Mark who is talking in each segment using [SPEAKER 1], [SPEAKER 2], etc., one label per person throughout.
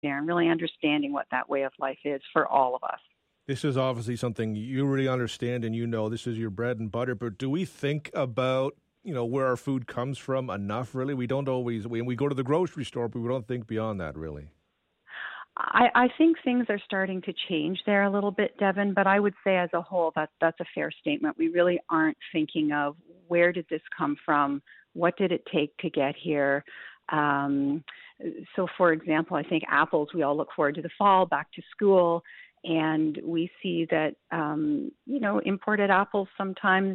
[SPEAKER 1] there and really understanding what that way of life is for all of us.
[SPEAKER 2] This is obviously something you really understand and this is your bread and butter, but do we think about, where our food comes from enough, really? We don't always, when we go to the grocery store, but we don't think beyond that, really.
[SPEAKER 1] I think things are starting to change there a little bit, Devin, but I would say as a whole that's a fair statement. We really aren't thinking of where did this come from, what did it take to get here. So, for example, I think apples, we all look forward to the fall, back to school, and we see that, imported apples sometimes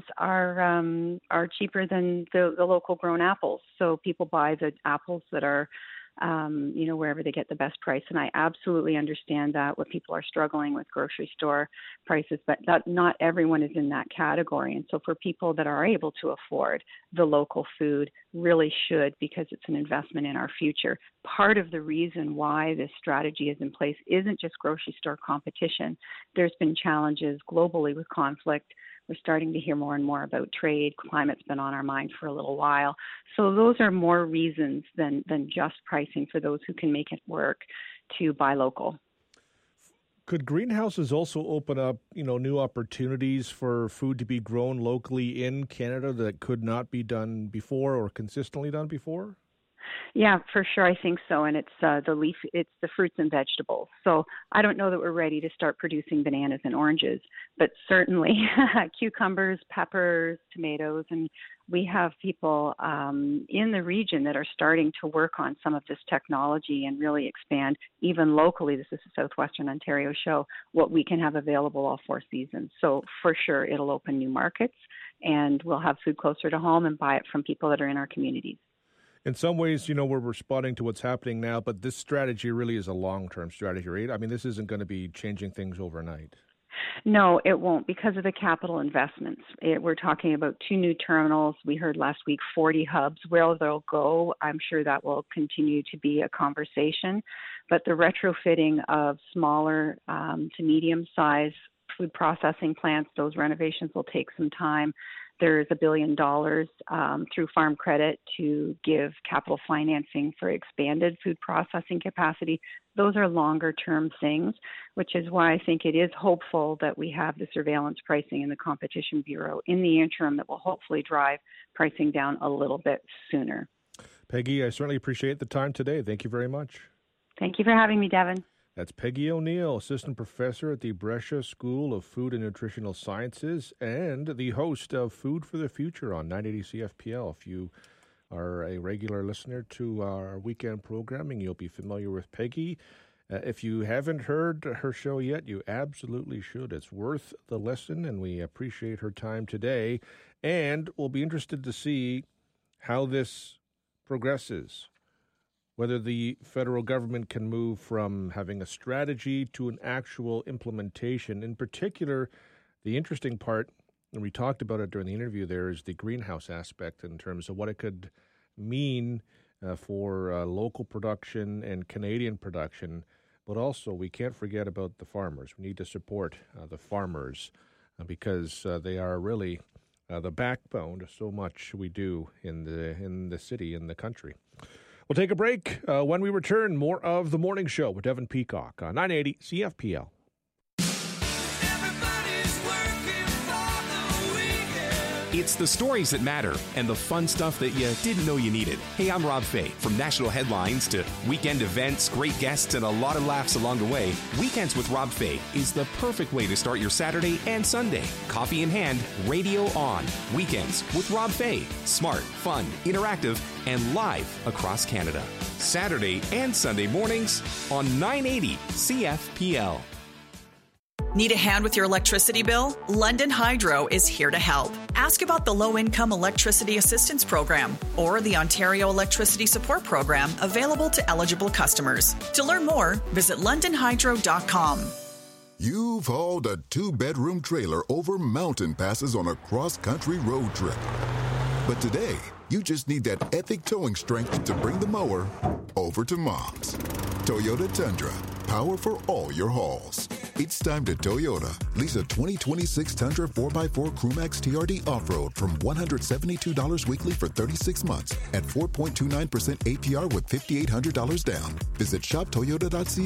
[SPEAKER 1] are cheaper than the local grown apples. So people buy the apples that are wherever they get the best price. And I absolutely understand that what people are struggling with grocery store prices, but that not everyone is in that category. And so for people that are able to afford the local food really should, because it's an investment in our future. Part of the reason why this strategy is in place isn't just grocery store competition. There's been challenges globally with conflict. We're starting to hear more and more about trade. Climate's been on our mind for a little while. So those are more reasons than just pricing for those who can make it work to buy local.
[SPEAKER 2] Could greenhouses also open up, new opportunities for food to be grown locally in Canada that could not be done before or consistently done before?
[SPEAKER 1] Yeah, for sure. I think so. And it's it's the fruits and vegetables. So I don't know that we're ready to start producing bananas and oranges, but certainly cucumbers, peppers, tomatoes. And we have people in the region that are starting to work on some of this technology and really expand even locally. This is a Southwestern Ontario show, what we can have available all 4 seasons. So for sure, it'll open new markets and we'll have food closer to home and buy it from people that are in our communities.
[SPEAKER 2] In some ways, we're responding to what's happening now, but this strategy really is a long-term strategy, right? I mean, this isn't going to be changing things overnight.
[SPEAKER 1] No, it won't because of the capital investments. We're talking about 2 new terminals. We heard last week 40 hubs. Where they'll go, I'm sure that will continue to be a conversation. But the retrofitting of smaller to medium-sized food processing plants, those renovations will take some time. There's $1 billion through Farm Credit to give capital financing for expanded food processing capacity. Those are longer-term things, which is why I think it is hopeful that we have the surveillance pricing and the Competition Bureau in the interim that will hopefully drive pricing down a little bit sooner.
[SPEAKER 2] Peggy, I certainly appreciate the time today. Thank you very much. Thank
[SPEAKER 1] you for having me, Devin.
[SPEAKER 2] That's Peggy O'Neill, Assistant Professor at the Brescia School of Food and Nutritional Sciences and the host of Food for the Future on 980 CFPL. If you are a regular listener to our weekend programming, you'll be familiar with Peggy. If you haven't heard her show yet, you absolutely should. It's worth the listen, and we appreciate her time today. And we'll be interested to see how this progresses. Whether the federal government can move from having a strategy to an actual implementation. In particular, the interesting part, and we talked about it during the interview there, is the greenhouse aspect in terms of what it could mean for local production and Canadian production. But also, we can't forget about the farmers. We need to support the farmers because they are really the backbone to so much we do in the city, in the country. We'll take a break. When we return, more of The Morning Show with Devin Peacock on 980 CFPL.
[SPEAKER 3] It's the stories that matter and the fun stuff that you didn't know you needed. Hey, I'm Rob Fay. From national headlines to weekend events, great guests, and a lot of laughs along the way, Weekends with Rob Fay is the perfect way to start your Saturday and Sunday. Coffee in hand, radio on. Weekends with Rob Fay. Smart, fun, interactive, and live across Canada. Saturday and Sunday mornings on 980 CFPL.
[SPEAKER 4] Need a hand with your electricity bill? London Hydro is here to help. Ask about the Low-Income Electricity Assistance Program or the Ontario Electricity Support Program available to eligible customers. To learn more, visit londonhydro.com.
[SPEAKER 5] You've hauled a 2-bedroom trailer over mountain passes on a cross-country road trip. But today, you just need that epic towing strength to bring the mower over to Mom's. Toyota Tundra, power for all your hauls. It's time to Toyota. Lease a 2026 Tundra 4x4 Crewmax TRD off-road from $172 weekly for 36 months at 4.29% APR with $5,800 down. Visit shoptoyota.ca